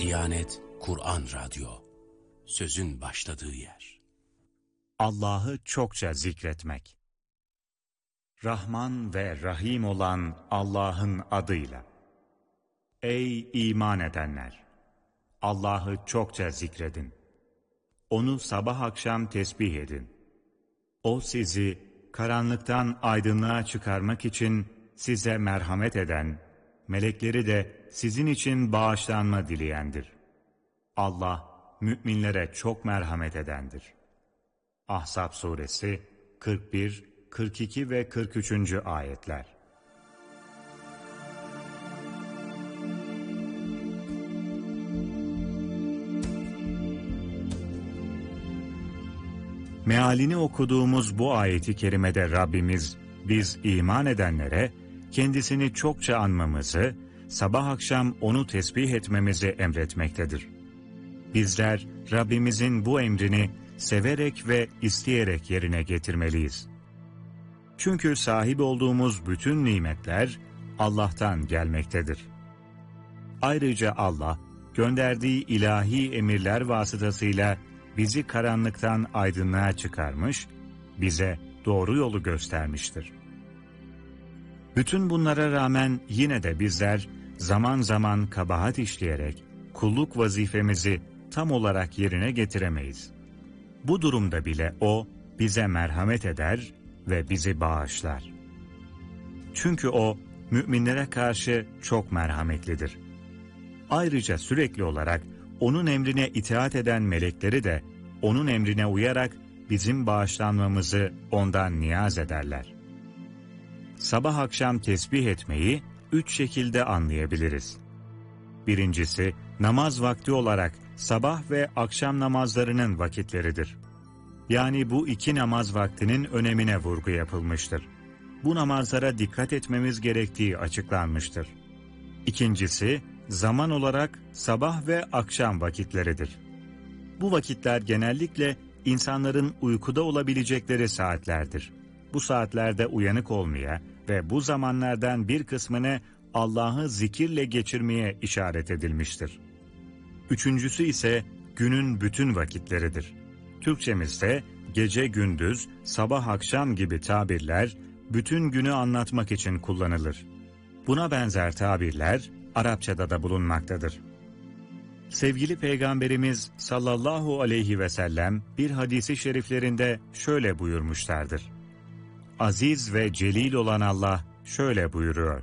Diyanet Kur'an Radyo, sözün başladığı yer. Allah'ı çokça zikretmek. Rahman ve Rahim olan Allah'ın adıyla. Ey iman edenler! Allah'ı çokça zikredin. Onu sabah akşam tesbih edin. O sizi karanlıktan aydınlığa çıkarmak için size merhamet eden, melekleri de sizin için bağışlanma dileyendir. Allah, müminlere çok merhamet edendir. Ahzab suresi 41, 42 ve 43. ayetler. Mealini okuduğumuz bu ayeti kerimede Rabbimiz, biz iman edenlere kendisini çokça anmamızı, sabah akşam onu tesbih etmemizi emretmektedir. Bizler Rabbimizin bu emrini severek ve isteyerek yerine getirmeliyiz. Çünkü sahip olduğumuz bütün nimetler Allah'tan gelmektedir. Ayrıca Allah, gönderdiği ilahi emirler vasıtasıyla bizi karanlıktan aydınlığa çıkarmış, bize doğru yolu göstermiştir. Bütün bunlara rağmen yine de bizler zaman zaman kabahat işleyerek kulluk vazifemizi tam olarak yerine getiremeyiz. Bu durumda bile O bize merhamet eder ve bizi bağışlar. Çünkü O müminlere karşı çok merhametlidir. Ayrıca sürekli olarak O'nun emrine itaat eden melekleri de O'nun emrine uyarak bizim bağışlanmamızı O'ndan niyaz ederler. Sabah akşam tesbih etmeyi 3 şekilde anlayabiliriz. Birincisi, namaz vakti olarak sabah ve akşam namazlarının vakitleridir. Yani bu iki namaz vaktinin önemine vurgu yapılmıştır. Bu namazlara dikkat etmemiz gerektiği açıklanmıştır. İkincisi, zaman olarak sabah ve akşam vakitleridir. Bu vakitler genellikle insanların uykuda olabilecekleri saatlerdir. Bu saatlerde uyanık olmaya ve bu zamanlardan bir kısmını Allah'ı zikirle geçirmeye işaret edilmiştir. Üçüncüsü ise günün bütün vakitleridir. Türkçemizde gece gündüz, sabah akşam gibi tabirler bütün günü anlatmak için kullanılır. Buna benzer tabirler Arapçada da bulunmaktadır. Sevgili Peygamberimiz sallallahu aleyhi ve sellem bir hadisi şeriflerinde şöyle buyurmuşlardır. Aziz ve celil olan Allah şöyle buyuruyor.